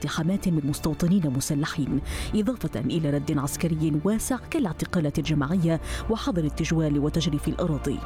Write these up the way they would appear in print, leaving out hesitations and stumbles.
اقتحامات من مستوطنين مسلحين، إضافة إلى رد عسكري واسع كالاعتقالات الجماعية وحظر التجوال وتجريف الأراضي.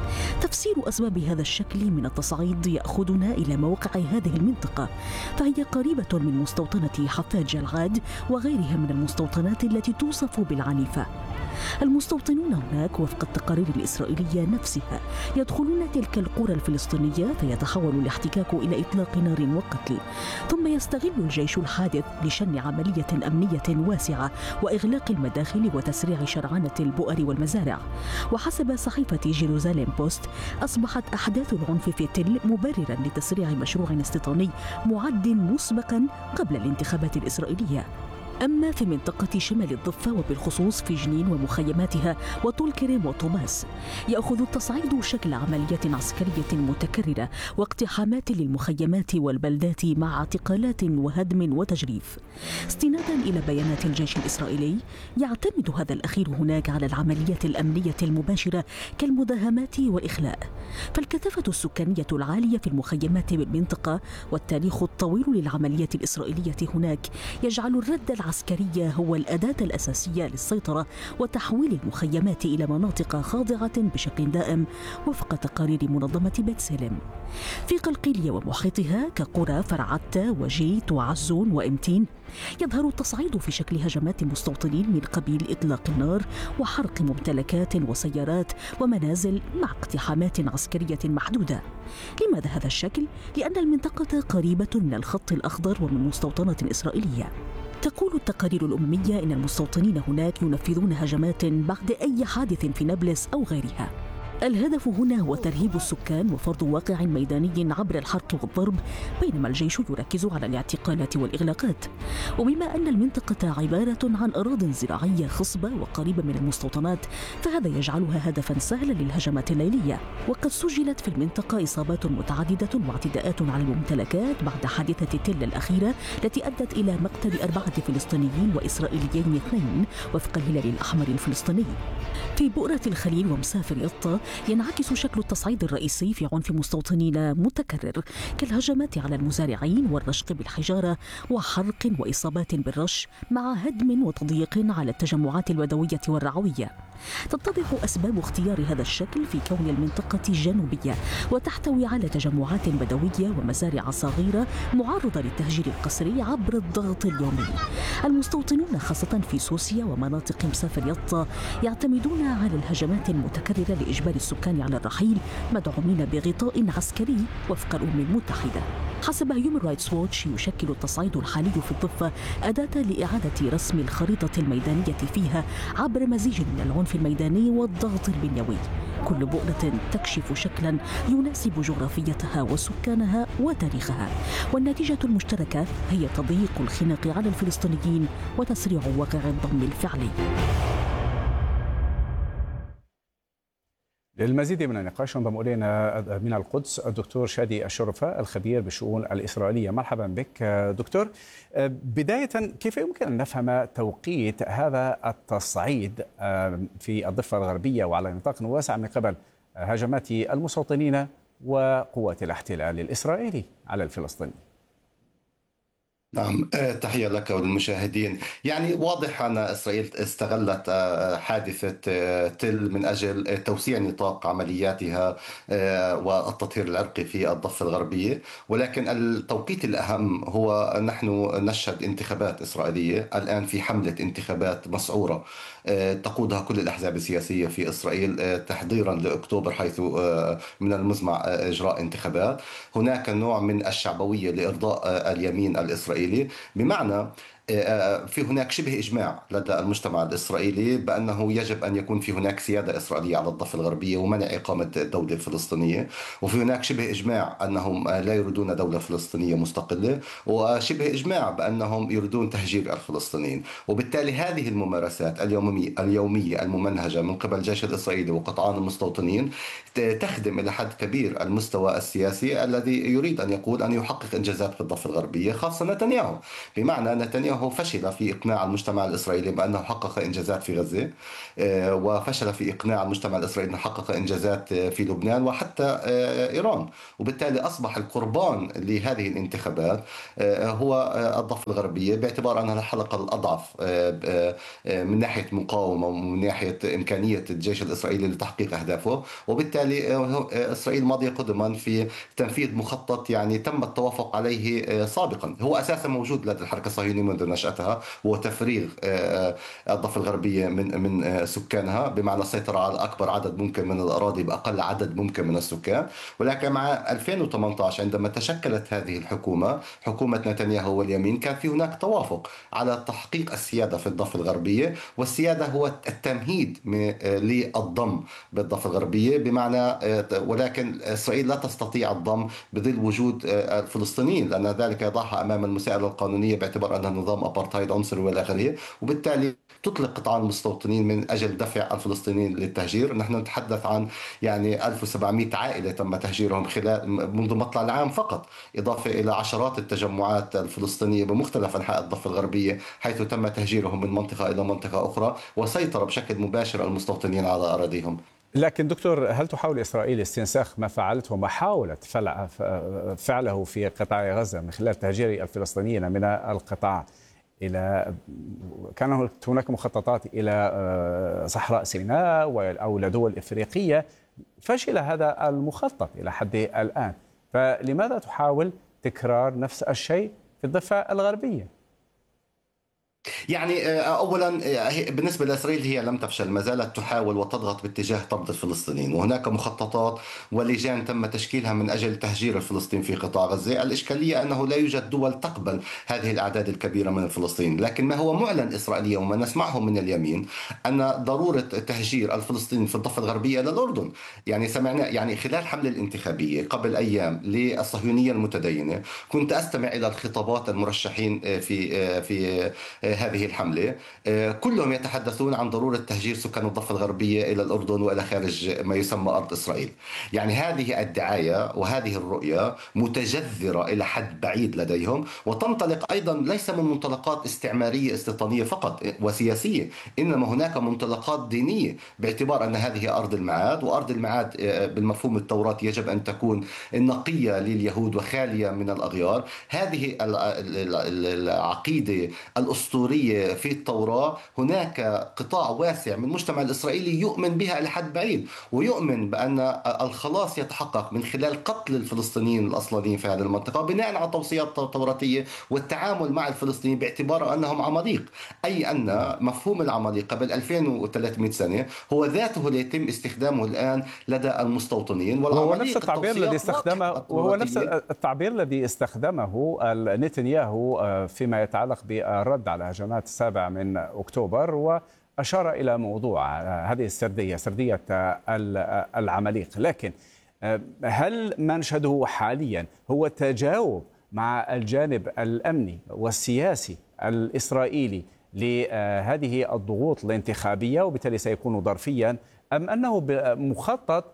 تفسير أسباب هذا الشكل من التصعيد يأخذنا إلى موقع هذه المنطقة، فهي قريبة من مستوطنة حفاج جلعاد وغيرها من المستوطنات التي توصف بالعنيفة. المستوطنون هناك وفق التقارير الإسرائيلية نفسها يدخلون تلك القرى الفلسطينية، فيتحول الاحتكاك إلى إطلاق نار وقتل، ثم يستغل الجيش الحادث لشن عملية أمنية واسعة وإغلاق المداخل وتسريع شرعنة البؤر والمزارع. وحسب صحيفة جيروزاليم بوست، أصبحت أحداث العنف في تل مبررا لتسريع مشروع استيطاني معد مسبقا قبل الانتخابات الإسرائيلية. أما في منطقة شمال الضفة وبالخصوص في جنين ومخيماتها وطول كريم وطوماس، يأخذ التصعيد شكل عملية عسكرية متكررة واقتحامات للمخيمات والبلدات مع اعتقالات وهدم وتجريف. استنادا إلى بيانات الجيش الإسرائيلي، يعتمد هذا الأخير هناك على العمليات الأمنية المباشرة كالمداهمات والإخلاء. فالكثافة السكانية العالية في المخيمات بالمنطقة والتاريخ الطويل للعملية الإسرائيلية هناك يجعل الرد العسكرية هو الأداة الأساسية للسيطرة وتحويل المخيمات إلى مناطق خاضعة بشكل دائم وفق تقارير منظمة بيتسلم. في قلقيلية ومحيطها كقرى فرعتة وجيت وعزون وإمتين، يظهر التصعيد في شكل هجمات مستوطنين من قبيل إطلاق النار وحرق ممتلكات وسيارات ومنازل مع اقتحامات عسكرية محدودة. لماذا هذا الشكل؟ لأن المنطقة قريبة من الخط الأخضر ومن مستوطنة إسرائيلية. تقول التقارير الأممية إن المستوطنين هناك ينفذون هجمات بعد أي حادث في نابلس أو غيرها. الهدف هنا هو ترهيب السكان وفرض واقع ميداني عبر الحرق والضرب، بينما الجيش يركز على الاعتقالات والإغلاقات. وبما أن المنطقة عبارة عن أراضٍ زراعية خصبة وقريبة من المستوطنات، فهذا يجعلها هدفا سهلا للهجمات الليلية. وقد سجلت في المنطقة إصابات متعددة واعتداءات على الممتلكات بعد حادثة تل الأخيرة التي أدت إلى مقتل 4 فلسطينيين وإسرائيليين 2 وفق الهلال الأحمر الفلسطيني. في بؤرة الخليل ومسافر يطا ينعكس شكل التصعيد الرئيسي في عنف مستوطنين متكرر كالهجمات على المزارعين والرشق بالحجارة وحرق وإصابات بالرش مع هدم وتضييق على التجمعات البدوية والرعوية. تتضح أسباب اختيار هذا الشكل في كون المنطقة جنوبية وتحتوي على تجمعات بدوية ومزارع صغيرة معرضة للتهجير القسري عبر الضغط اليومي. المستوطنون خاصة في سوسيا ومناطق مسافر يطا يعتمدون على الهجمات المتكررة لإجبار السكان على الرحيل، مدعومين بغطاء عسكري وفق الأمم المتحدة. حسب هيومن رايتس ووتش، يشكل التصعيد الحالي في الضفة أداة لإعادة رسم الخريطة الميدانية فيها عبر مزيج من العنف الميداني والضغط البنيوي، كل بؤرة تكشف شكلا يناسب جغرافيتها وسكانها وتاريخها، والنتيجة المشتركة هي تضييق الخناق على الفلسطينيين وتسريع واقع الضم الفعلي. للمزيد من النقاش انضم الينا من القدس الدكتور شادي الشرفة الخبير بالشؤون الإسرائيلية. مرحبا بك دكتور. بداية، كيف يمكن أن نفهم توقيت هذا التصعيد في الضفة الغربية وعلى نطاق واسع من قبل هجمات المستوطنين وقوات الاحتلال الإسرائيلي على الفلسطينيين؟ نعم، تحية لك وللمشاهدين. يعني واضح أن إسرائيل استغلت حادثة تل من أجل توسيع نطاق عملياتها والتطهير العرقي في الضفة الغربية، ولكن التوقيت الأهم هو نحن نشهد انتخابات إسرائيلية الآن، في حملة انتخابات مسعورة تقودها كل الأحزاب السياسية في إسرائيل تحضيرا لأكتوبر، حيث من المزمع إجراء انتخابات. هناك نوع من الشعبوية لإرضاء اليمين الإسرائيلي، بمعنى في هناك شبه إجماع لدى المجتمع الإسرائيلي بأنه يجب أن يكون في هناك سيادة إسرائيلية على الضفة الغربية ومنع إقامة دولة فلسطينية، وفي هناك شبه إجماع أنهم لا يريدون دولة فلسطينية مستقلة، وشبه إجماع بأنهم يريدون تهجير الفلسطينيين. وبالتالي هذه الممارسات اليومية الممنهجة من قبل الجيش الإسرائيلي وقطعان المستوطنين تخدم إلى حد كبير المستوى السياسي الذي يريد أن يقول أن يحقق إنجازات في الضفة الغربية، خاصة نتنياهو. بمعنى نتنياهو نتنياهو فشل في إقناع المجتمع الإسرائيلي بأنه حقق إنجازات في غزة، وفشل في إقناع المجتمع الإسرائيلي أنه حقق إنجازات في لبنان وحتى إيران. وبالتالي أصبح القربان لهذه الانتخابات هو الضفة الغربية، باعتبار أنها الحلقة الأضعف من ناحية مقاومة ومن ناحية إمكانية الجيش الإسرائيلي لتحقيق أهدافه. وبالتالي إسرائيل ماضية قدما في تنفيذ مخطط يعني تم التوافق عليه سابقا، هو أساسا موجود لدى الحركة الصهيونية منذ نشأتها، وتفريغ الضفة الغربية من سكانها، بمعنى السيطرة على أكبر عدد ممكن من الأراضي بأقل عدد ممكن من السكان. ولكن مع 2018 عندما تشكلت هذه الحكومة، حكومة نتنياهو واليمين، كان في هناك توافق على تحقيق السيادة في الضفة الغربية، والسيادة هو التمهيد للضم بالضفة الغربية، بمعنى ولكن إسرائيل لا تستطيع الضم بظل وجود الفلسطينيين، لأن ذلك يضعها أمام المساءلة القانونية باعتبار أنها نظام أبارتهايد عنصري والى آخره. وبالتالي تطلق قطاع المستوطنين من أجل دفع الفلسطينيين للتهجير. نحن نتحدث عن يعني 1700 عائلة تم تهجيرهم خلال منذ مطلع العام فقط، إضافة إلى عشرات التجمعات الفلسطينية بمختلف أنحاء الضفة الغربية، حيث تم تهجيرهم من منطقة إلى منطقة أخرى، وسيطر بشكل مباشر المستوطنين على أراضيهم. لكن دكتور، هل تحاول إسرائيل استنساخ ما فعلته وما حاولت فعله في قطاع غزة من خلال تهجير الفلسطينيين من القطاع إلى، كان هناك مخططات إلى صحراء سيناء أو إلى دول إفريقية، فشل هذا المخطط إلى حد الآن، فلماذا تحاول تكرار نفس الشيء في الضفة الغربية؟ يعني اولا بالنسبه لاسرائيل هي لم تفشل، ما زالت تحاول وتضغط باتجاه طرد الفلسطينيين، وهناك مخططات ولجان تم تشكيلها من اجل تهجير الفلسطينيين في قطاع غزه. الاشكاليه انه لا يوجد دول تقبل هذه الاعداد الكبيره من الفلسطينيين، لكن ما هو معلن اسرائيليا وما نسمعه من اليمين ان ضروره تهجير الفلسطينيين في الضفه الغربيه الى الاردن. يعني سمعنا يعني خلال الحمله الانتخابيه قبل ايام للصهيونيه المتدينه، كنت استمع الى الخطابات المرشحين في هذه الحملة، كلهم يتحدثون عن ضرورة تهجير سكان الضفة الغربية إلى الأردن وإلى خارج ما يسمى أرض إسرائيل. يعني هذه الدعاية وهذه الرؤية متجذرة إلى حد بعيد لديهم، وتنطلق أيضا ليس من منطلقات استعمارية استيطانية فقط وسياسية، إنما هناك منطلقات دينية، باعتبار أن هذه أرض المعاد، وأرض المعاد بالمفهوم التوراتي يجب أن تكون نقية لليهود وخالية من الأغيار. هذه العقيدة الأسطورية في التوراة هناك قطاع واسع من المجتمع الإسرائيلي يؤمن بها إلى حد بعيد، ويؤمن بأن الخلاص يتحقق من خلال قتل الفلسطينيين الأصليين في هذه المنطقة بناء على توصيات توراتية، والتعامل مع الفلسطينيين باعتبار أنهم عماليق، أي أن مفهوم العماليق قبل 2300 سنة هو ذاته اللي يتم استخدامه الآن لدى المستوطنين. وهو نفس التعبير الذي استخدمه نتنياهو فيما يتعلق بالرد على هجمات 7 من أكتوبر، وأشار إلى موضوع هذه السردية، سردية العماليق. لكن هل ما نشهده حاليا هو تجاوب مع الجانب الأمني والسياسي الإسرائيلي لهذه الضغوط الانتخابية، وبالتالي سيكون ظرفيا، أم أنه مخطط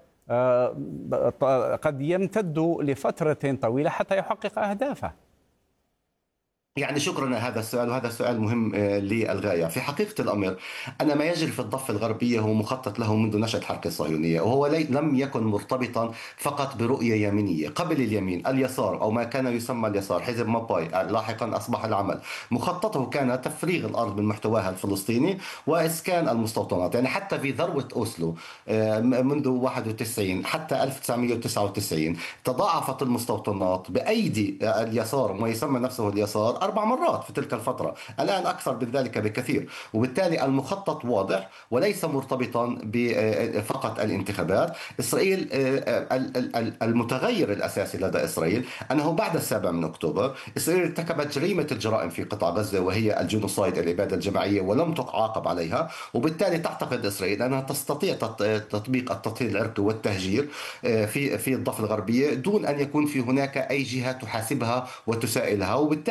قد يمتد لفترة طويلة حتى يحقق أهدافه؟ يعني شكرا على هذا السؤال، وهذا سؤال مهم للغاية. في حقيقة الأمر أن ما يجري في الضفة الغربية هو مخطط له منذ نشأة الحركة الصهيونية، وهو لم يكن مرتبطا فقط برؤية يمينية. قبل اليمين اليسار أو ما كان يسمى اليسار، حزب ماباي لاحقا أصبح العمل، مخططه كان تفريغ الأرض من محتواها الفلسطيني وإسكان المستوطنات. يعني حتى في ذروة أوسلو منذ 91 حتى 1999 تضاعفت المستوطنات بأيدي اليسار وما يسمى نفسه اليسار 4 مرات في تلك الفترة، الآن أكثر من ذلك بكثير. وبالتالي المخطط واضح وليس مرتبطا بفقط الانتخابات. إسرائيل المتغير الأساسي لدى إسرائيل أنه بعد 7 من أكتوبر إسرائيل ارتكبت جريمة الجرائم في قطاع غزة، وهي الجنوسايد، الإبادة الجماعية، ولم تعاقب عليها. وبالتالي تعتقد إسرائيل أنها تستطيع تطبيق التطهير العرقي والتهجير في الضفة الغربية دون أن يكون في هناك أي جهة تحاسبها وتسائلها، وبالتالي شهيتها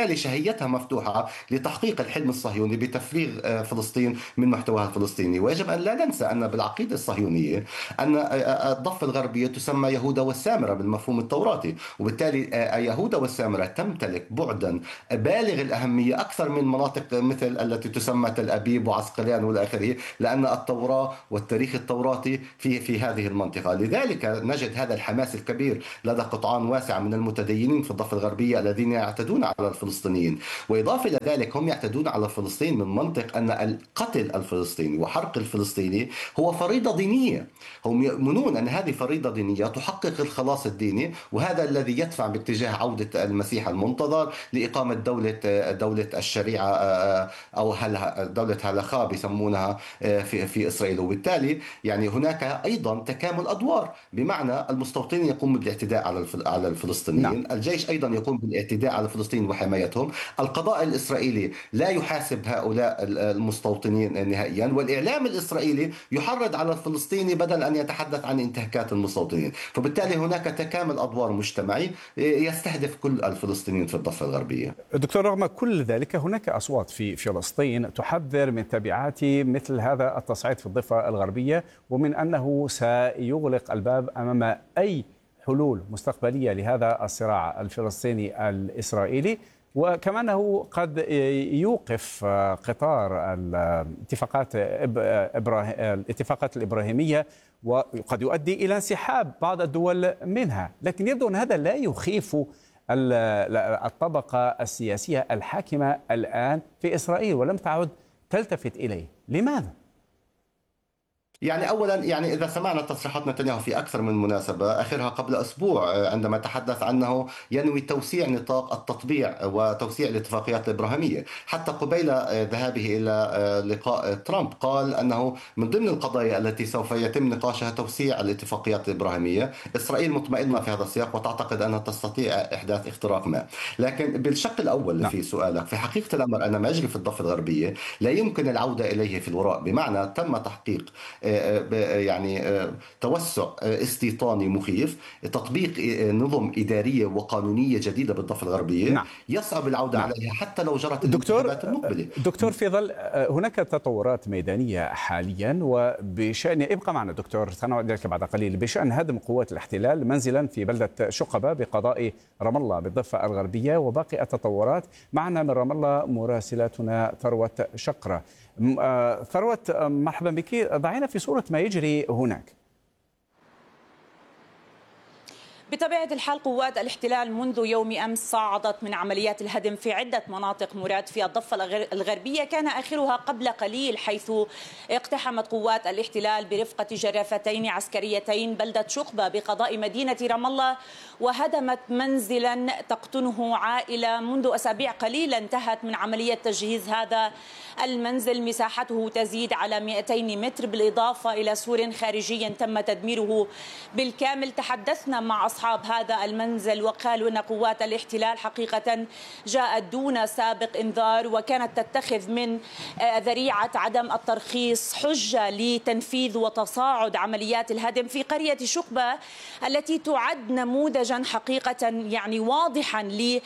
يديتها مفتوحة لتحقيق الحلم الصهيوني بتفريغ فلسطين من محتواها الفلسطيني. ويجب أن لا ننسى أن بالعقيدة الصهيونية أن الضفة الغربية تسمى يهوذا والسامرة بالمفهوم التوراتي، وبالتالي يهوذا والسامرة تمتلك بعدا بالغ الأهمية أكثر من مناطق مثل التي تسمى تل أبيب وعسقلان والى آخره، لأن التوراة والتاريخ التوراتي في هذه المنطقة. لذلك نجد هذا الحماس الكبير لدى قطعان واسعة من المتدينين في الضفة الغربية الذين يعتدون على الفلسطينيين. وإضافة إلى ذلك هم يعتدون على فلسطين من منطق أن القتل الفلسطيني وحرق الفلسطيني هو فريضة دينية. هم يؤمنون أن هذه فريضة دينية تحقق الخلاص الديني، وهذا الذي يدفع باتجاه عودة المسيح المنتظر لإقامة دولة الشريعة أو دولة هلخاء بيسمونها في إسرائيل. وبالتالي يعني هناك أيضا تكامل أدوار، بمعنى المستوطنين يقوم بالاعتداء على الفلسطينيين، نعم. الجيش أيضا يقوم بالاعتداء على الفلسطينيين وحمايتهم، القضاء الإسرائيلي لا يحاسب هؤلاء المستوطنين نهائيا، والإعلام الإسرائيلي يحرض على الفلسطيني بدل أن يتحدث عن انتهاكات المستوطنين. فبالتالي هناك تكامل أدوار مجتمعي يستهدف كل الفلسطينيين في الضفة الغربية. دكتور، رغم كل ذلك هناك أصوات في فلسطين تحذر من تبعات مثل هذا التصعيد في الضفة الغربية، ومن أنه سيغلق الباب أمام أي حلول مستقبلية لهذا الصراع الفلسطيني الإسرائيلي، وكما أنه قد يوقف قطار الاتفاقات الإبراهيمية وقد يؤدي إلى انسحاب بعض الدول منها. لكن يبدو أن هذا لا يخيف الطبقة السياسية الحاكمة الآن في إسرائيل ولم تعد تلتفت إليه. لماذا؟ يعني أولا، يعني إذا سمعنا تصريحات نتنياهو في أكثر من مناسبة، آخرها قبل أسبوع عندما تحدث عنه ينوي توسيع نطاق التطبيع وتوسيع الاتفاقيات الإبراهيمية، حتى قبيل ذهابه إلى لقاء ترامب قال أنه من ضمن القضايا التي سوف يتم نقاشها توسيع الاتفاقيات الإبراهيمية. إسرائيل مطمئنة في هذا السياق وتعتقد أنها تستطيع إحداث اختراق ما. لكن بالشق الأول في سؤالك، في حقيقة الأمر أن ما يجري في الضفة الغربية لا يمكن العودة إليه في الوراء، بمعنى تم تحقيق يعني توسع استيطاني مخيف، تطبيق نظم إدارية وقانونية جديدة بالضفة الغربية. يصعب العودة عليها حتى لو جرت الانتخابات المقبلة. دكتور، في ظل هناك تطورات ميدانية حاليا، وبشأن ابقى معنا دكتور، سنعود إليك بعد قليل، بشأن هدم قوات الاحتلال منزلا في بلدة شقبة بقضاء رام الله بالضفة الغربية وباقي التطورات. معنا من رام الله مراسلتنا ثروت شقرة. ثروت، مرحبا بك، ضعينا في صورة ما يجري هناك. بطبيعة الحال قوات الاحتلال منذ يوم أمس صعدت من عمليات الهدم في عدة مناطق مراد في الضفة الغربية، كان آخرها قبل قليل حيث اقتحمت قوات الاحتلال برفقة جرافتين عسكريتين بلدة شقبة بقضاء مدينة رام الله، وهدمت منزلا تقطنه عائلة منذ أسابيع قليلة انتهت من عملية تجهيز هذا المنزل. مساحته تزيد على 200 متر بالإضافة إلى سور خارجي تم تدميره بالكامل. تحدثنا مع أصحاب هذا المنزل وقالوا أن قوات الاحتلال حقيقة جاءت دون سابق إنذار، وكانت تتخذ من ذريعة عدم الترخيص حجة لتنفيذ وتصاعد عمليات الهدم في قرية شقبة التي تعد نموذجا حقيقة يعني واضحا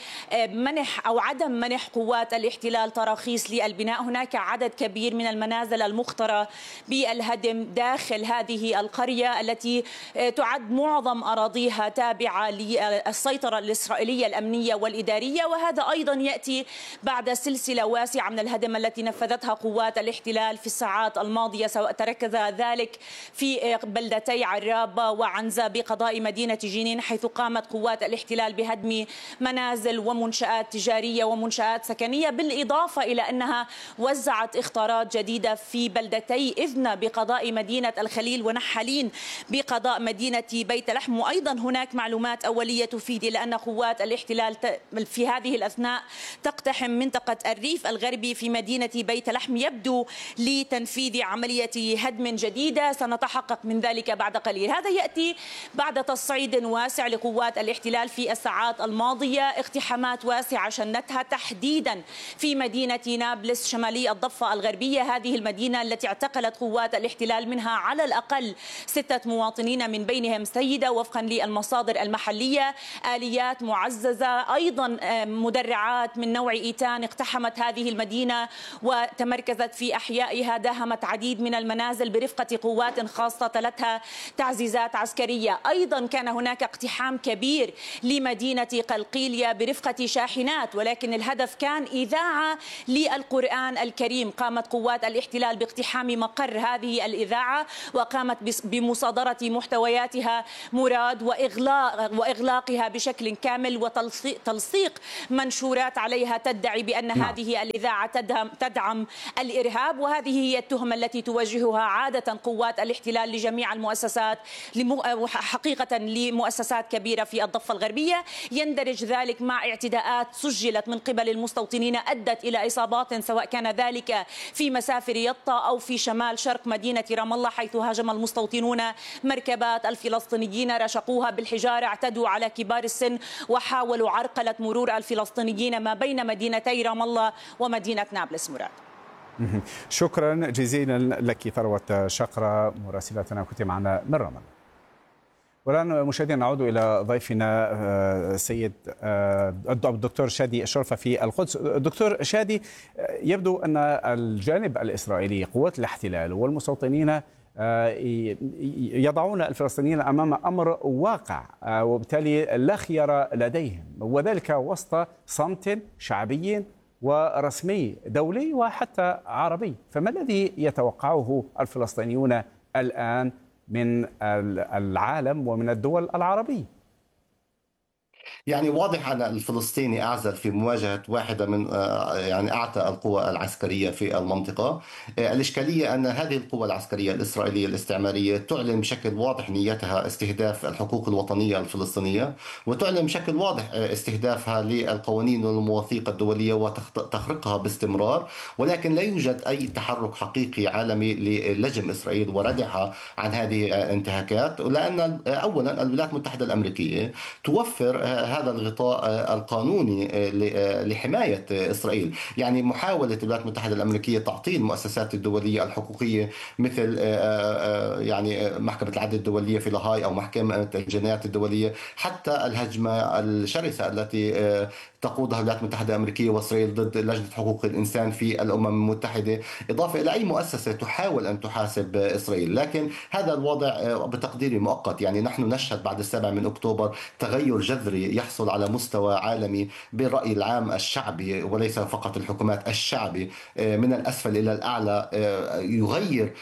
لمنح أو عدم منح قوات الاحتلال تراخيص للبناء. هناك عدد كبير من المنازل المخطرة بالهدم داخل هذه القرية التي تعد معظم أراضيها تابعة للسيطرة الإسرائيلية الأمنية والإدارية، وهذا أيضا يأتي بعد سلسلة واسعة من الهدم التي نفذتها قوات الاحتلال في الساعات الماضية، سواء تركز ذلك في بلدتي عرابة وعنزة بقضاء مدينة جنين، حيث قامت قوات الاحتلال بهدم منازل ومنشآت تجارية ومنشآت سكنية، بالإضافة إلى أنها وزعت إخطارات جديدة في بلدتي إذنة بقضاء مدينة الخليل ونحالين بقضاء مدينة بيت لحم. وأيضا هناك معلومات أولية تفيد إلى أن قوات الاحتلال في هذه الأثناء تقتحم منطقة الريف الغربي في مدينة بيت لحم، يبدو لتنفيذ عملية هدم جديدة سنتحقق من ذلك بعد قليل. هذا يأتي بعد تصعيد واسع لقوات الاحتلال في الساعات الماضية، اقتحامات واسعة شنتها تحديدا في مدينة نابلس شمالي الضفة الغربية، هذه المدينة التي اعتقلت قوات الاحتلال منها على الأقل 6 مواطنين من بينهم سيدة وفقا للمصادر المصادر المحلية، آليات معززة، أيضا مدرعات من نوع إيتان اقتحمت هذه المدينة وتمركزت في أحيائها، داهمت عديد من المنازل برفقة قوات خاصة تلتها تعزيزات عسكرية. أيضا كان هناك اقتحام كبير لمدينة قلقيلية برفقة شاحنات، ولكن الهدف كان إذاعة للقرآن الكريم. قامت قوات الاحتلال باقتحام مقر هذه الإذاعة وقامت بمصادرة محتوياتها مراد وإغلاقها بشكل كامل وتلصيق منشورات عليها تدعي بأن هذه الإذاعة تدعم الإرهاب. وهذه هي التهمة التي توجهها عادة قوات الاحتلال لجميع المؤسسات، حقيقة لمؤسسات كبيرة في الضفة الغربية. يندرج ذلك مع اعتداءات سجلت من قبل المستوطنين أدت إلى إصابات، سواء كان ذلك في مسافر يطا أو في شمال شرق مدينة رام الله، حيث هاجم المستوطنون مركبات الفلسطينيين، رشقوها بالحجارة، اعتدوا على كبار السن وحاولوا عرقلة مرور الفلسطينيين ما بين مدينتي رام الله ومدينة نابلس. مراد، شكرا جزيلا لك ثروة شقرة مراسلتنا، كنت معنا من رام الله. والآن مشاهدينا نعود إلى ضيفنا سيد الدكتور شادي الشرفة في القدس. دكتور شادي، يبدو أن الجانب الإسرائيلي قوات الاحتلال والمستوطنين يضعون الفلسطينيين أمام أمر واقع، وبالتالي لا خيار لديهم، وذلك وسط صمت شعبي ورسمي دولي وحتى عربي. فما الذي يتوقعه الفلسطينيون الآن من العالم ومن الدول العربية؟ يعني واضح أن الفلسطيني أعزل في مواجهة واحدة من يعني أعتى القوى العسكرية في المنطقة. الإشكالية أن هذه القوى العسكرية الإسرائيلية الاستعمارية تعلن بشكل واضح نيتها استهداف الحقوق الوطنية الفلسطينية، وتعلن بشكل واضح استهدافها للقوانين والمواثيق الدولية وتخرقها باستمرار، ولكن لا يوجد أي تحرك حقيقي عالمي للجم إسرائيل وردعها عن هذه الانتهاكات. لأن أولا الولايات المتحدة الأمريكية توفر هذا الغطاء القانوني لحماية إسرائيل. يعني محاولة الولايات المتحدة الأمريكية تعطيل المؤسسات الدولية الحقوقية مثل يعني محكمة العدل الدولية في لاهاي أو محكمة الجنايات الدولية، حتى الهجمة الشرسة التي تقودها الولايات المتحدة الأمريكية وإسرائيل ضد لجنة حقوق الإنسان في الأمم المتحدة، إضافة إلى أي مؤسسة تحاول أن تحاسب إسرائيل. لكن هذا الوضع بتقديري مؤقت. يعني نحن نشهد بعد 7 أكتوبر تغير جذري يحصل على مستوى عالمي بالرأي العام الشعبي، وليس فقط الحكومات، الشعبي من الأسفل إلى الأعلى يغير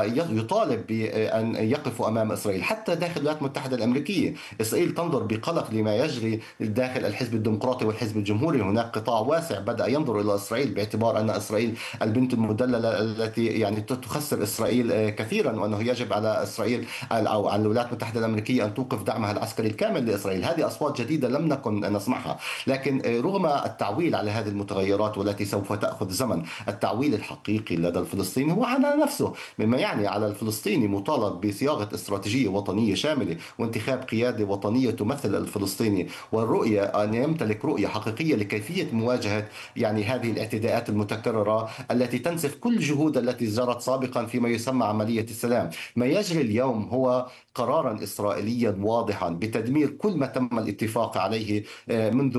ويطالب بأن يقفوا أمام إسرائيل. حتى داخل الولايات المتحدة الأمريكية إسرائيل تنظر بقلق لما يجري داخل الحزب الديمقراطي والحزب الجمهوري. هناك قطاع واسع بدأ ينظر إلى إسرائيل باعتبار أن إسرائيل البنت المدللة التي يعني تخسر إسرائيل كثيرا، وأنه يجب على إسرائيل أو على الولايات المتحدة الأمريكية أن توقف دعمها العسكري الكامل لإسرائيل. هذه أصوات جديدة لم نكن نسمعها. لكن رغم التعويل على هذه المتغيرات والتي سوف تأخذ زمن، التعويل الحقيقي لدى الفلسطيني هو على نفسه، مما يعني على الفلسطيني مطالب بصياغة استراتيجية وطنية شاملة وانتخاب قيادة وطنية تمثل الفلسطيني، والرؤية أن يمتلك رؤية حقيقية لكيفية مواجهة يعني هذه الاعتداءات المتكررة التي تنسف كل جهود التي جرت سابقا فيما يسمى عملية السلام. ما يجري اليوم هو قرارا إسرائيليا واضحا بتدمير كل ما تم الاتفاق عليه منذ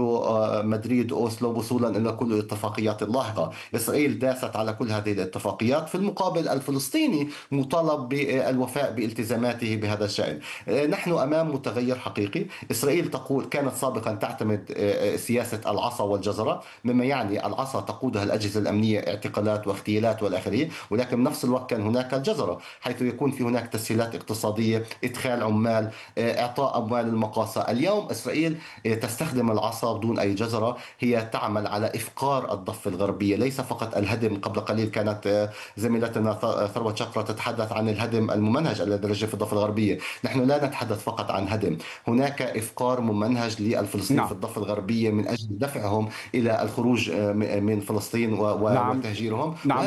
مدريد أوسلو وصولا إلى كل الاتفاقيات اللاحقة. إسرائيل داست على كل هذه الاتفاقيات، في المقابل الفلسطيني مطالب بالوفاء بالتزاماته بهذا الشأن. نحن أمام متغير حقيقي. إسرائيل تقول كانت سابقا تعتمد سياسة العصا والجزرة، مما يعني العصا تقودها الأجهزة الأمنية، اعتقالات واغتيالات والآخرين، ولكن بنفس الوقت كان هناك الجزرة حيث يكون في هناك تسهيلات اقتصادية، إدخال عمال، إعطاء أموال المقاصة. اليوم إسرائيل تستخدم العصا بدون أي جزرة. هي تعمل على إفقار الضفة الغربية، ليس فقط الهدم. قبل قليل كانت زميلتنا ثروة شقرة تتحدث عن الهدم الممنهج الذي رجع في الضفة الغربية. نحن لا نتحدث فقط عن هدم، هناك إفقار ممنهج للفلسطينيين في الضفة الغربية من أجل دفعهم إلى الخروج من فلسطين وتهجيرهم. نعم،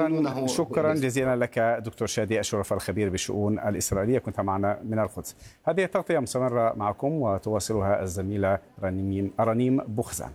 شكرا جزيلا لك دكتور شادي الشرفة الخبير بالشؤون الإسرائيلية، كنت معنا من القدس. هذه التغطية مستمرة معكم وتواصلها الزميلة رنيم بوخزان.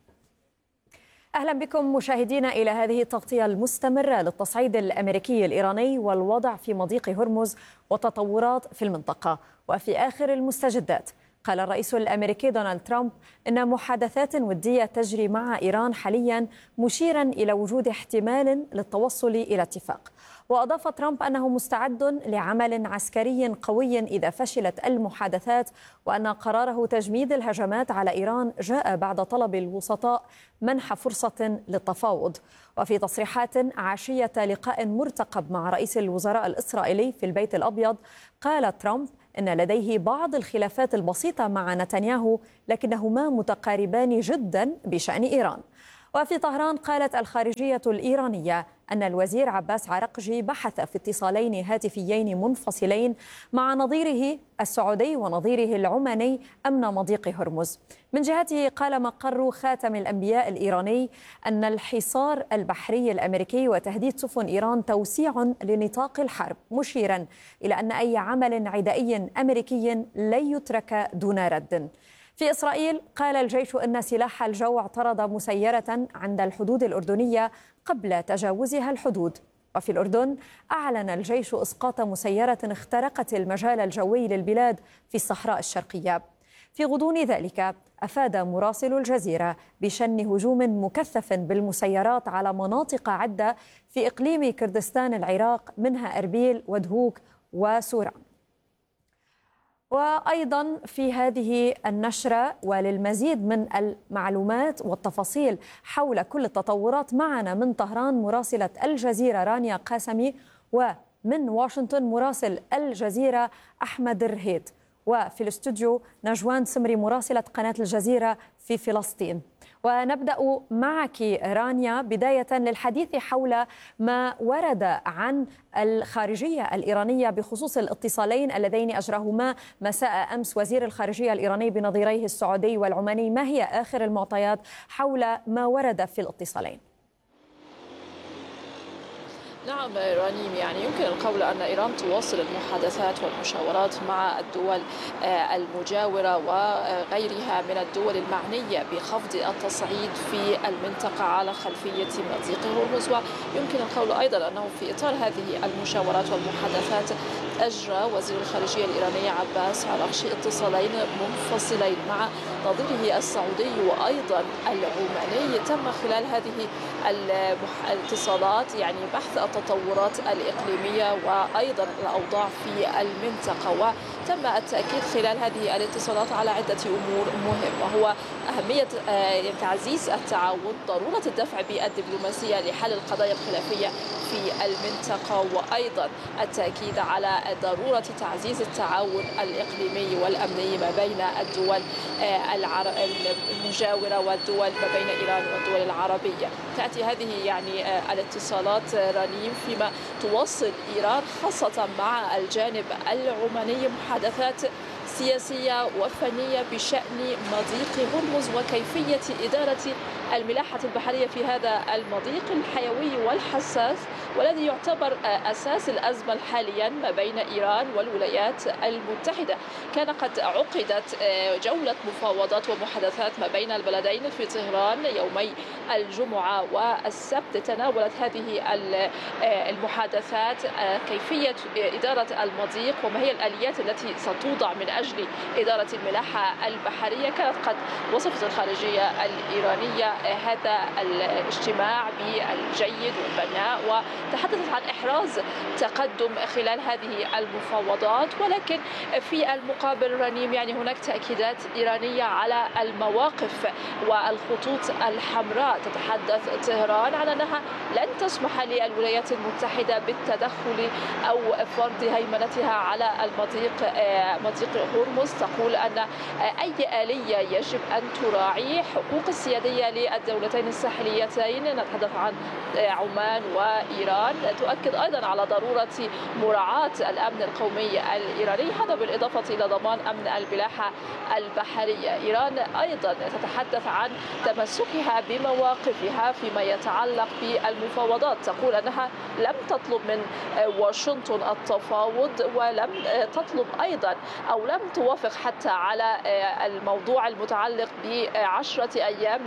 أهلا بكم مشاهدينا إلى هذه التغطية المستمرة للتصعيد الأمريكي الإيراني والوضع في مضيق هرمز وتطورات في المنطقة. وفي آخر المستجدات، قال الرئيس الأمريكي دونالد ترامب إن محادثات ودية تجري مع إيران حاليا، مشيرا إلى وجود احتمال للتوصل إلى اتفاق. وأضاف ترامب أنه مستعد لعمل عسكري قوي إذا فشلت المحادثات، وأن قراره تجميد الهجمات على إيران جاء بعد طلب الوسطاء منح فرصة للتفاوض. وفي تصريحات عشية لقاء مرتقب مع رئيس الوزراء الإسرائيلي في البيت الأبيض، قال ترامب إن لديه بعض الخلافات البسيطة مع نتنياهو، لكنهما متقاربان جدا بشأن إيران. وفي طهران قالت الخارجية الإيرانية أن الوزير عباس عرقجي بحث في اتصالين هاتفيين منفصلين مع نظيره السعودي ونظيره العماني أمن مضيق هرمز. من جهته قال مقر خاتم الأنبياء الإيراني أن الحصار البحري الأمريكي وتهديد سفن إيران توسيع لنطاق الحرب، مشيرا إلى أن أي عمل عدائي أمريكي لن يترك دون رد. في إسرائيل قال الجيش أن سلاح الجو اعترض مسيرة عند الحدود الأردنية قبل تجاوزها الحدود. وفي الأردن أعلن الجيش إسقاط مسيرة اخترقت المجال الجوي للبلاد في الصحراء الشرقية. في غضون ذلك أفاد مراسل الجزيرة بشن هجوم مكثف بالمسيرات على مناطق عدة في إقليم كردستان العراق، منها أربيل ودهوك وسوران. وأيضا في هذه النشرة وللمزيد من المعلومات والتفاصيل حول كل التطورات، معنا من طهران مراسلة الجزيرة رانيا قاسمي، ومن واشنطن مراسل الجزيرة أحمد الرهيد، وفي الاستوديو نجوان سمري مراسلة قناة الجزيرة في فلسطين. ونبدأ معك رانيا بداية للحديث حول ما ورد عن الخارجية الإيرانية بخصوص الاتصالين اللذين أجراهما مساء أمس وزير الخارجية الإيراني بنظيريه السعودي والعماني. ما هي آخر المعطيات حول ما ورد في الاتصالين؟ نعم رنيم، يعني يمكن القول أن إيران تواصل المحادثات والمشاورات مع الدول المجاورة وغيرها من الدول المعنية بخفض التصعيد في المنطقة على خلفية مضيق هرمز. ويمكن القول أيضا أنه في إطار هذه المشاورات والمحادثات أجرى وزير الخارجية الإيراني عباس عرقجي اتصالين منفصلين مع نظيره السعودي وأيضا العماني. تم خلال هذه الاتصالات يعني بحث التطورات الإقليمية وأيضا الأوضاع في المنطقة، وتم التأكيد خلال هذه الاتصالات على عدة أمور مهمة، هو أهمية تعزيز التعاون، ضرورة الدفع بالدبلوماسية لحل القضايا الخلافية في المنطقة، وأيضا التأكيد على ضرورة تعزيز التعاون الإقليمي والأمني ما بين الدول المجاورة والدول ما بين إيران والدول العربية. تأتي هذه يعني الاتصالات رنيم فيما تواصل إيران خاصة مع الجانب العماني محادثات سياسية وفنية بشأن مضيق هرمز وكيفية إدارة الملاحة البحرية في هذا المضيق الحيوي والحساس، والذي يعتبر أساس الأزمة حاليا ما بين إيران والولايات المتحدة. كان قد عقدت جولة مفاوضات ومحادثات ما بين البلدين في طهران يومي الجمعة والسبت. تناولت هذه المحادثات كيفية إدارة المضيق وما هي الآليات التي ستوضع من أجل إدارة الملاحة البحرية. كانت قد وصفت الخارجية الإيرانية هذا الاجتماع بالجيد والبناء، وتحدثت عن إحراز تقدم خلال هذه المفاوضات، ولكن في المقابل رنيم يعني هناك تأكيدات إيرانية على المواقف والخطوط الحمراء. تتحدث طهران عن أنها لن تسمح للولايات المتحدة بالتدخل أو فرض هيمنتها على مضيق هرمز. تقول أن أي آلية يجب أن تراعي حقوق السيادية للدولتين الساحليتين، نتحدث عن عمان وإيران. تؤكد أيضا على ضرورة مراعاة الأمن القومي الإيراني، هذا بالإضافة إلى ضمان أمن الملاحة البحرية. إيران أيضا تتحدث عن تمسكها بمواقفها فيما يتعلق بالمفاوضات. تقول أنها لم تطلب من واشنطن التفاوض، ولم تطلب أيضا أو لم توافق حتى على الموضوع المتعلق ب10 أيام من وقف إطلاق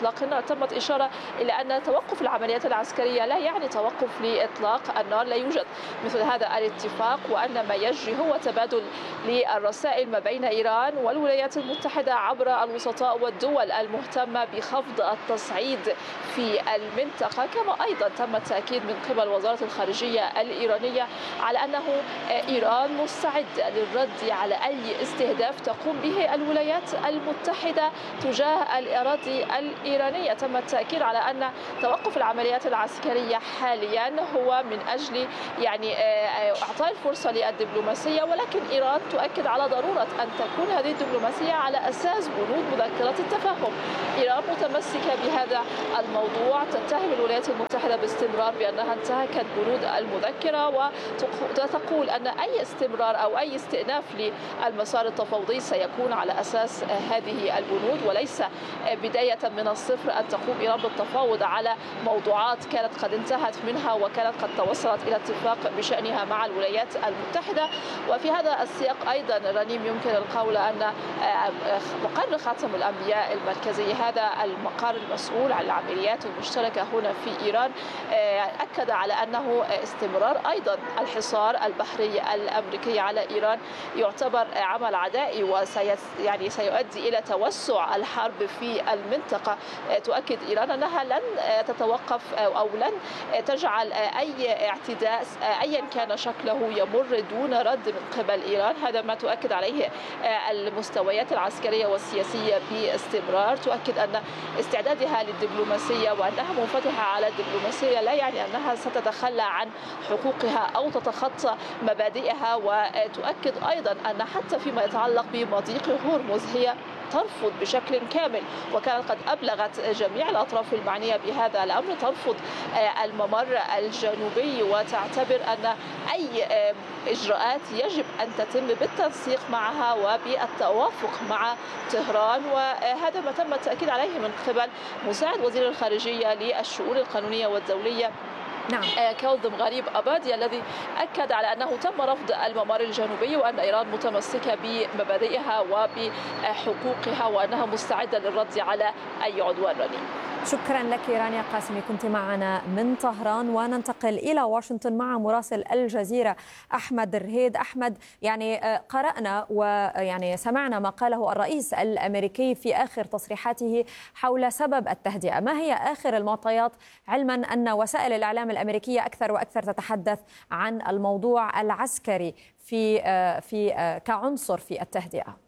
الإطلاق. هنا تمت إشارة إلى أن توقف العمليات العسكرية لا يعني توقف لإطلاق النار، لا يوجد مثل هذا الاتفاق، وأن ما يجري هو تبادل للرسائل ما بين إيران والولايات المتحدة عبر الوسطاء والدول المهتمة بخفض التصعيد في المنطقة. كما أيضا تم التأكيد من قبل وزارة الخارجية الإيرانية على أنه إيران مستعدة للرد على أي استهداف تقوم به الولايات المتحدة تجاه الأراضي الإيرانية. تم التأكيد على أن توقف العمليات العسكرية حاليا هو من أجل إعطاء الفرصة للدبلوماسية، ولكن إيران تؤكد على ضرورة أن تكون هذه الدبلوماسية على أساس بنود مذكرة التفاهم. إيران متمسكة بهذا الموضوع، تتهم الولايات المتحدة باستمرار بأنها انتهكت بنود المذكرة، وتقول أن أي استمرار أو أي استئناف للمسار التفاوضي سيكون على أساس هذه البنود، وليس بداية من الصفر أن تقوم إيران بالتفاوض على موضوعات كانت قد انتهت منها وكانت قد توصلت إلى اتفاق بشأنها مع الولايات المتحدة. وفي هذا السياق أيضا رنيم يمكن القول أن مقر خاتم الأنبياء المركزي، هذا المقر المسؤول عن العمليات المشتركة هنا في إيران، أكد على أنه استمرار أيضا الحصار البحري الأمريكي على إيران يعتبر عمل عدائي سيؤدي إلى توسع الحرب في المنطقة. تؤكد إيران أنها لن تتوقف أو لن تجعل أي اعتداء أيا كان شكله يمر دون رد من قبل إيران. هذا ما تؤكد عليه المستويات العسكرية والسياسية باستمرار. تؤكد أن استعدادها للدبلوماسية وأنها منفتحة على الدبلوماسية لا يعني أنها ستتخلى عن حقوقها أو تتخطى مبادئها. وتؤكد أيضا أن حتى فيما يتعلق بمضيق هرمز هي ترفض بشكل كامل، وكانت قد أبلغت جميع الأطراف المعنية بهذا الأمر، ترفض الممر الجنوبي وتعتبر أن أي إجراءات يجب أن تتم بالتنسيق معها وبالتوافق مع طهران. وهذا ما تم التأكيد عليه من قبل مساعد وزير الخارجية للشؤون القانونية والدولية كاظم غريب أبادي، الذي أكد على أنه تم رفض الممر الجنوبي وأن إيران متمسكة بمبادئها وبحقوقها وأنها مستعدة للرد على أي عدوان رنين. شكرا لك رانيا قاسمي، كنت معنا من طهران. وننتقل إلى واشنطن مع مراسل الجزيرة أحمد الرهيد. أحمد، قرأنا سمعنا ما قاله الرئيس الأمريكي في آخر تصريحاته حول سبب التهدئة. ما هي آخر المعطيات، علما أن وسائل الإعلام الأمريكية أكثر وأكثر تتحدث عن الموضوع العسكري كعنصر في التهدئة؟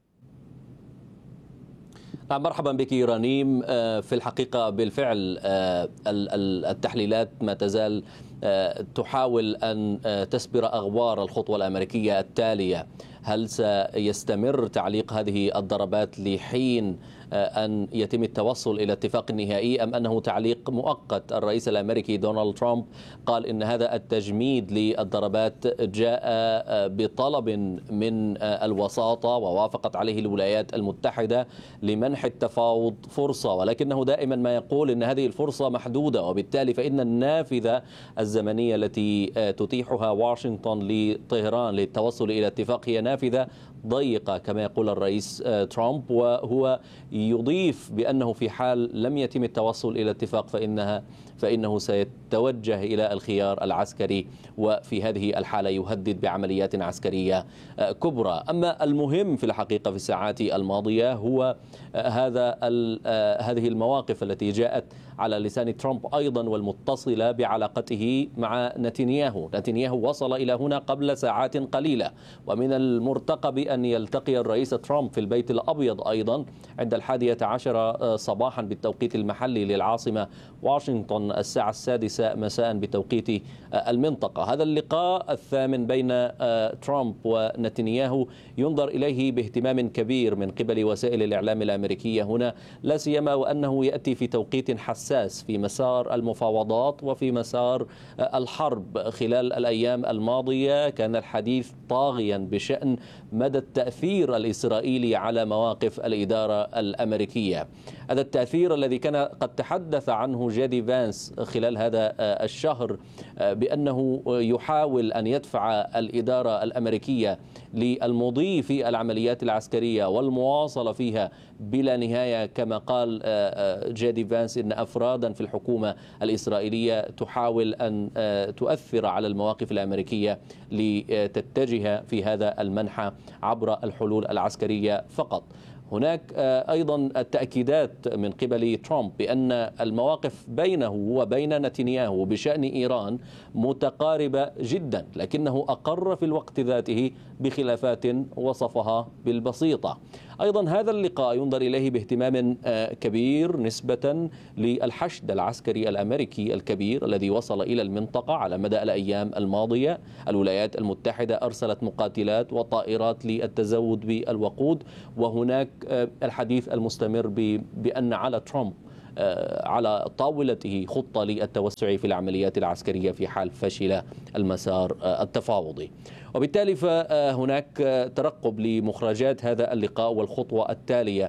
مرحبا بك رنيم. في الحقيقة بالفعل التحليلات ما تزال تحاول أن تسبر أغوار الخطوة الأمريكية التالية. هل سيستمر تعليق هذه الضربات لحين أن يتم التوصل إلى اتفاق نهائي، أم أنه تعليق مؤقت؟ الرئيس الأمريكي دونالد ترامب قال إن هذا التجميد للضربات جاء بطلب من الوساطة ووافقت عليه الولايات المتحدة لمنح التفاوض فرصة، ولكنه دائما ما يقول إن هذه الفرصة محدودة، وبالتالي فإن النافذة الزمنية التي تتيحها واشنطن لطهران للتوصل إلى اتفاق هي نافذة ضيقة كما يقول الرئيس ترامب. وهو يضيف بأنه في حال لم يتم التوصل إلى اتفاق فإنه سيتوجه إلى الخيار العسكري، وفي هذه الحالة يهدد بعمليات عسكرية كبرى. أما المهم في الحقيقة في الساعات الماضية هو هذه المواقف التي جاءت على لسان ترامب أيضا والمتصلة بعلاقته مع نتنياهو وصل إلى هنا قبل ساعات قليلة، ومن المرتقب أن يلتقي الرئيس ترامب في البيت الأبيض أيضا عند 11 صباحا بالتوقيت المحلي للعاصمة واشنطن، الساعة 6 مساء بتوقيت المنطقة. هذا اللقاء الثامن بين ترامب ونتنياهو ينظر إليه باهتمام كبير من قبل وسائل الإعلام الأمريكية هنا، لا سيما وأنه يأتي في توقيت حساس في مسار المفاوضات وفي مسار الحرب. خلال الأيام الماضية كان الحديث طاغيا بشأن مدى التأثير الإسرائيلي على مواقف الإدارة الأمريكية. هذا التأثير الذي كان قد تحدث عنه جيدي فانس بانس خلال هذا الشهر بأنه يحاول أن يدفع الإدارة الأمريكية للمضي في العمليات العسكرية والمواصلة فيها بلا نهاية، كما قال جيدي فانس إن أفرادا في الحكومة الإسرائيلية تحاول أن تؤثر على المواقف الأمريكية لتتجه في هذا المنحى عبر الحلول العسكرية فقط. هناك أيضا التأكيدات من قبل ترامب بأن المواقف بينه وبين نتنياهو بشأن إيران متقاربة جدا، لكنه أقر في الوقت ذاته بخلافات وصفها بالبسيطة. أيضا هذا اللقاء ينظر إليه باهتمام كبير نسبة للحشد العسكري الأمريكي الكبير الذي وصل إلى المنطقة على مدى الأيام الماضية. الولايات المتحدة أرسلت مقاتلات وطائرات للتزود بالوقود، وهناك الحديث المستمر بأن على ترامب على طاولته خطة للتوسع في العمليات العسكرية في حال فشل المسار التفاوضي. وبالتالي فهناك ترقب لمخرجات هذا اللقاء والخطوة التالية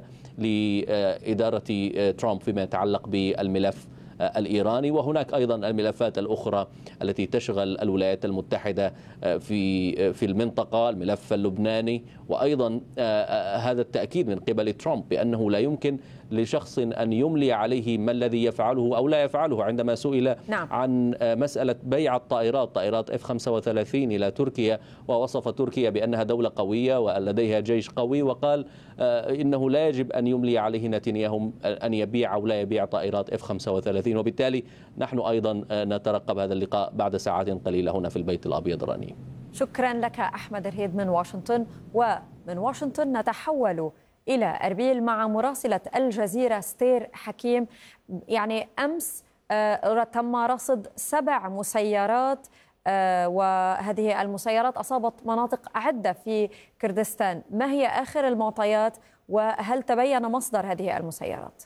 لإدارة ترامب فيما يتعلق بالملف الإيراني. وهناك أيضا الملفات الأخرى التي تشغل الولايات المتحدة في المنطقة، الملف اللبناني، وأيضا هذا التأكيد من قبل ترامب بأنه لا يمكن لشخص أن يملي عليه ما الذي يفعله أو لا يفعله. عندما سئل عن مسألة بيع طائرات F-35 إلى تركيا، ووصف تركيا بأنها دولة قوية ولديها جيش قوي، وقال إنه لا يجب أن يملي عليه نتنياهو أن يبيع أو لا يبيع طائرات F-35. وبالتالي نحن أيضا نترقب هذا اللقاء بعد ساعات قليلة هنا في البيت الأبيض. راني، شكرا لك أحمد رهيد من واشنطن. ومن واشنطن نتحول إلى أربيل مع مراسلة الجزيرة ستير حكيم. يعني أمس تم رصد 7 مسيرات، وهذه المسيرات أصابت مناطق عدة في كردستان. ما هي آخر المعطيات وهل تبين مصدر هذه المسيرات؟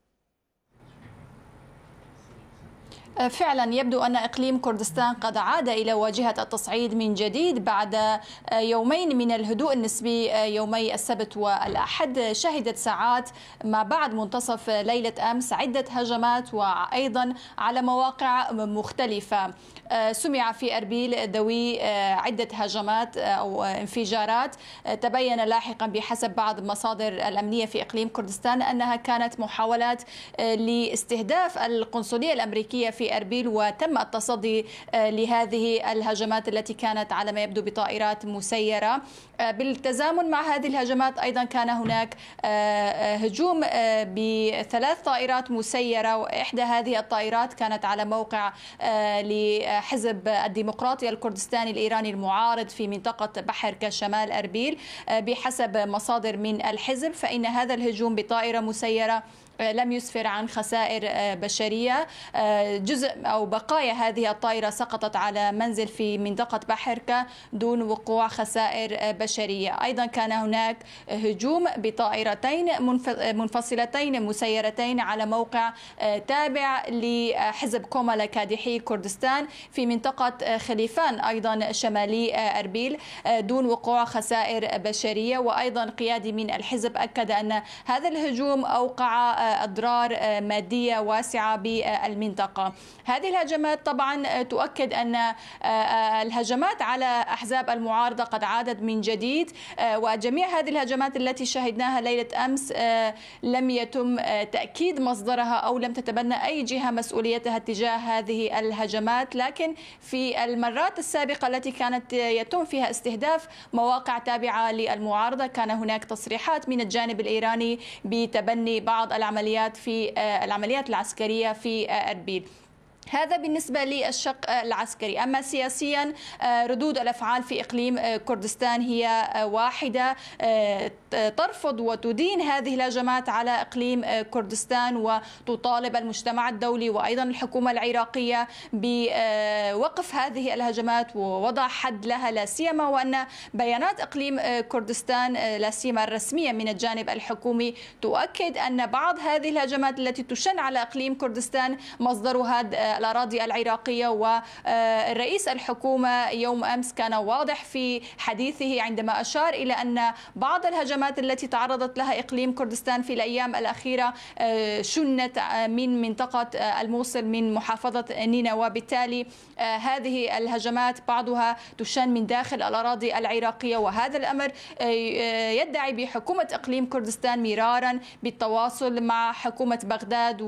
فعلا يبدو أن إقليم كردستان قد عاد إلى واجهة التصعيد من جديد بعد يومين من الهدوء النسبي، يومي السبت والأحد. شهدت ساعات ما بعد منتصف ليلة أمس عدة هجمات وأيضا على مواقع مختلفة. سمع في أربيل دوي عدة هجمات أو انفجارات. تبين لاحقا بحسب بعض المصادر الأمنية في إقليم كردستان أنها كانت محاولات لاستهداف القنصلية الأمريكية في أربيل، وتم التصدي لهذه الهجمات التي كانت على ما يبدو بطائرات مسيرة. بالتزامن مع هذه الهجمات أيضا كان هناك هجوم ب3 طائرات مسيرة، وإحدى هذه الطائرات كانت على موقع لحزب الديمقراطي الكردستاني الإيراني المعارض في منطقة بحركة شمال أربيل. بحسب مصادر من الحزب فإن هذا الهجوم بطائرة مسيرة لم يسفر عن خسائر بشرية. جزء أو بقايا هذه الطائرة سقطت على منزل في منطقة بحركة دون وقوع خسائر بشرية. أيضا كان هناك هجوم بطائرتين منفصلتين مسيرتين على موقع تابع لحزب كومالا كادحي كردستان في منطقة خليفان أيضا شمالي أربيل دون وقوع خسائر بشرية. وأيضا قيادي من الحزب أكد أن هذا الهجوم أوقع أضرار مادية واسعة بالمنطقة. هذه الهجمات طبعا تؤكد أن الهجمات على أحزاب المعارضة قد عادت من جديد، وجميع هذه الهجمات التي شهدناها ليلة أمس لم يتم تأكيد مصدرها أو لم تتبنى أي جهة مسؤوليتها تجاه هذه الهجمات. لكن في المرات السابقة التي كانت يتم فيها استهداف مواقع تابعة للمعارضة كان هناك تصريحات من الجانب الإيراني بتبني بعض العمليات العسكرية في أربيل. هذا بالنسبة للشق العسكري. أما سياسيا ردود الأفعال في إقليم كردستان هي واحدة، ترفض وتدين هذه الهجمات على إقليم كردستان، وتطالب المجتمع الدولي وأيضا الحكومة العراقية بوقف هذه الهجمات ووضع حد لها، لا سيما وأن بيانات إقليم كردستان لا سيما الرسمية من الجانب الحكومي تؤكد أن بعض هذه الهجمات التي تشن على إقليم كردستان مصدرها الأراضي العراقية. والرئيس الحكومة يوم أمس كان واضح في حديثه عندما أشار إلى أن بعض الهجمات التي تعرضت لها إقليم كردستان في الأيام الأخيرة شنت من منطقة الموصل من محافظة نينوى، وبالتالي هذه الهجمات بعضها تشن من داخل الأراضي العراقية. وهذا الأمر يدعي بحكومة إقليم كردستان مرارا بالتواصل مع حكومة بغداد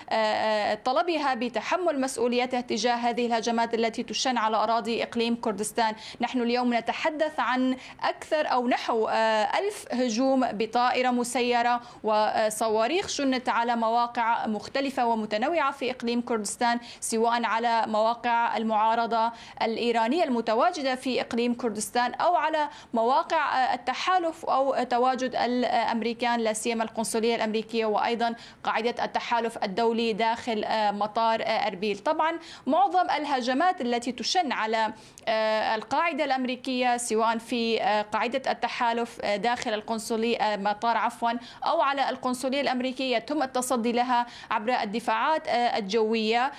وطلبها بتحمل مسؤوليتها تجاه هذه الهجمات التي تشن على أراضي إقليم كردستان. نحن اليوم نتحدث عن أكثر أو نحو 1000 هجوم بطائرة مسيرة وصواريخ شنت على مواقع مختلفة ومتنوعة في إقليم كردستان، سواء على مواقع المعارضة الإيرانية المتواجدة في إقليم كردستان أو على مواقع التحالف أو تواجد الأمريكان، لا سيما القنصلية الأمريكية وأيضا قاعدة التحالف الدولي داخل مطار أربيل. طبعا معظم الهجمات التي تشن على القاعدة الأمريكية سواء في قاعدة التحالف داخل القنصلية مطار أو على القنصلية الأمريكية يتم التصدي لها عبر الدفاعات الجوية،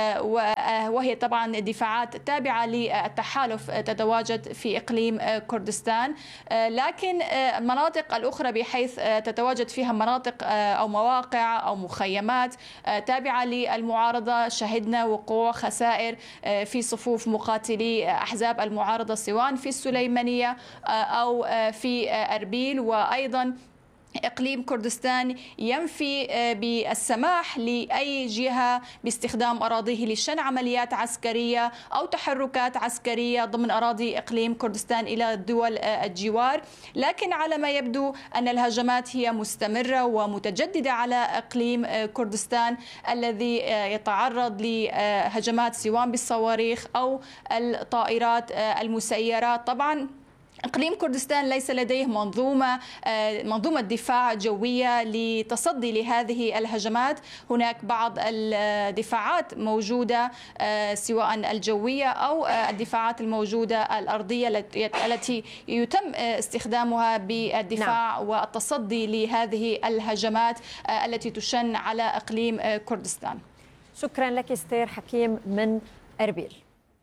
وهي طبعا دفاعات تابعة للتحالف تتواجد في إقليم كردستان. لكن المناطق الأخرى بحيث تتواجد فيها مناطق أو مواقع أو مخيمات تابعة للمعارضة شهدنا وقوع خسائر في صفوف مقاتلي أحزاب المعارضة سواء في السليمانية أو في أربيل. وأيضا إقليم كردستان ينفي بالسماح لأي جهة باستخدام أراضيه لشن عمليات عسكرية أو تحركات عسكرية ضمن أراضي إقليم كردستان إلى دول الجوار. لكن على ما يبدو أن الهجمات هي مستمرة ومتجددة على إقليم كردستان الذي يتعرض لهجمات سواء بالصواريخ أو الطائرات المسيرة. طبعا إقليم كردستان ليس لديه منظومة دفاع جوية لتصدي لهذه الهجمات. هناك بعض الدفاعات موجودة سواء الجوية أو الدفاعات الموجودة الأرضية التي يتم استخدامها بالدفاع والتصدي لهذه الهجمات التي تشن على إقليم كردستان. شكرا لك استير حكيم من أربيل.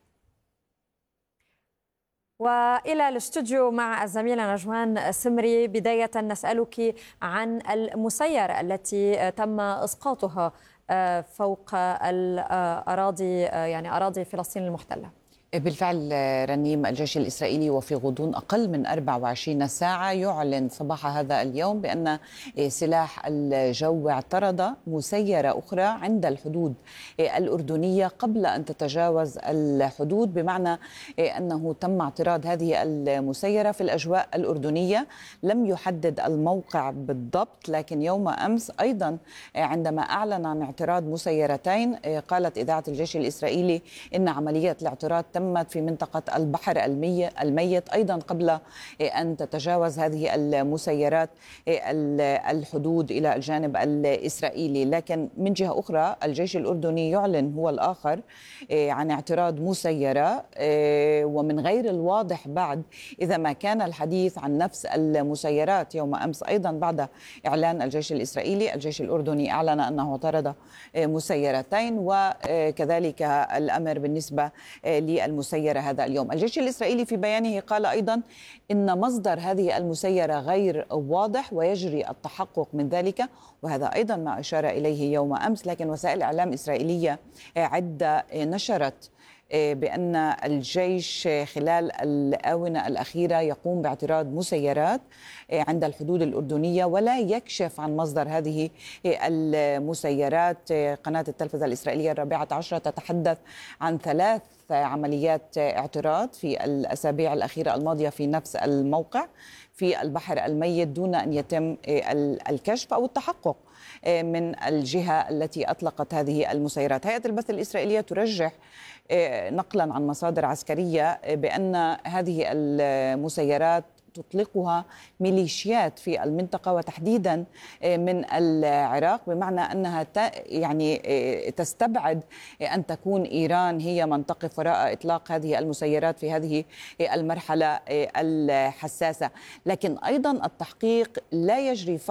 وإلى الاستوديو مع الزميلة نجوان سمري. بداية نسألك عن المسيرة التي تم إسقاطها فوق الأراضي يعني أراضي فلسطين المحتلة. بالفعل رنيم، الجيش الإسرائيلي وفي غضون أقل من 24 ساعة يعلن صباح هذا اليوم بأن سلاح الجو اعترض مسيرة أخرى عند الحدود الأردنية قبل أن تتجاوز الحدود، بمعنى أنه تم اعتراض هذه المسيرة في الأجواء الأردنية. لم يحدد الموقع بالضبط، لكن يوم أمس أيضا عندما أعلن عن اعتراض مسيرتين قالت إذاعة الجيش الإسرائيلي إن عملية الاعتراض تمت في منطقة البحر الميت أيضا قبل أن تتجاوز هذه المسيرات الحدود إلى الجانب الإسرائيلي. لكن من جهة أخرى الجيش الأردني يعلن هو الآخر عن اعتراض مسيرة، ومن غير الواضح بعد إذا ما كان الحديث عن نفس المسيرات. يوم أمس أيضا بعد إعلان الجيش الإسرائيلي الجيش الأردني أعلن أنه اعترض مسيرتين، وكذلك الأمر بالنسبة للمسيرة هذا اليوم. الجيش الإسرائيلي في بيانه قال أيضا إن مصدر هذه المسيرة غير واضح ويجري التحقق من ذلك، وهذا أيضا ما أشار إليه يوم أمس. لكن وسائل إعلام إسرائيلية عدة نشرت بأن الجيش خلال الآونة الأخيرة يقوم باعتراض مسيرات عند الحدود الأردنية ولا يكشف عن مصدر هذه المسيرات. قناة التلفزة الإسرائيلية 14 تتحدث عن 3 عمليات اعتراض في الأسابيع الأخيرة الماضية في نفس الموقع في البحر الميت دون أن يتم الكشف أو التحقق من الجهة التي أطلقت هذه المسيرات. هيئة البث الإسرائيلية ترجح نقلا عن مصادر عسكرية بأن هذه المسيرات تطلقها ميليشيات في المنطقة وتحديدا من العراق، بمعنى أنها يعني تستبعد أن تكون إيران هي من تقف وراء إطلاق هذه المسيرات في هذه المرحلة الحساسة. لكن أيضا التحقيق لا يجري فقط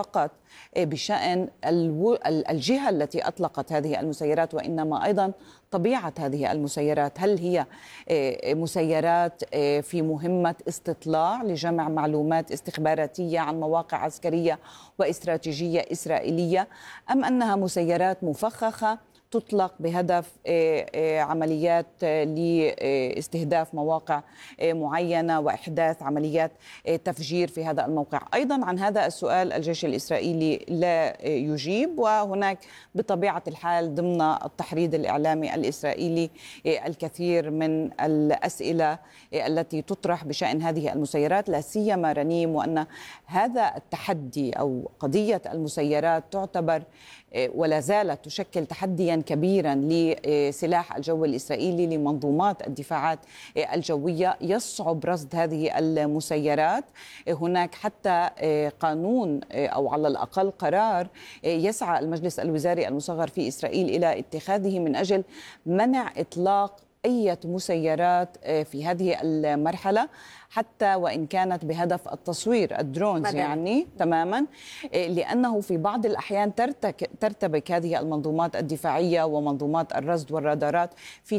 بشأن الجهة التي أطلقت هذه المسيرات، وإنما أيضا طبيعة هذه المسيرات. هل هي مسيرات في مهمة استطلاع لجمع معلومات استخباراتية عن مواقع عسكرية واستراتيجية إسرائيلية، أم أنها مسيرات مفخخة تطلق بهدف عمليات لاستهداف مواقع معينة وإحداث عمليات تفجير في هذا الموقع؟ أيضا عن هذا السؤال الجيش الإسرائيلي لا يجيب، وهناك بطبيعة الحال ضمن التحريض الإعلامي الإسرائيلي الكثير من الأسئلة التي تطرح بشأن هذه المسيرات، لا سيما رنيم، وأن هذا التحدي أو قضية المسيرات تعتبر ولا زالت تشكل تحديا كبيرا لسلاح الجو الإسرائيلي لمنظومات الدفاعات الجوية. يصعب رصد هذه المسيرات. هناك حتى قانون أو على الأقل قرار يسعى المجلس الوزاري المصغر في إسرائيل إلى اتخاذه من أجل منع إطلاق أي مسيرات في هذه المرحلة، حتى وإن كانت بهدف التصوير الدرونز يعني تماما، لأنه في بعض الأحيان ترتبك هذه المنظومات الدفاعية ومنظومات الرصد والرادارات في